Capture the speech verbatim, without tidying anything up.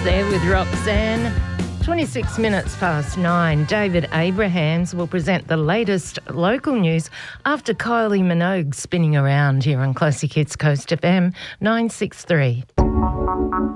there with Roxanne. twenty-six minutes past nine. David Abrahams will present the latest local news after Kylie Minogue spinning around here on Classic Hits Coast F M nine six three.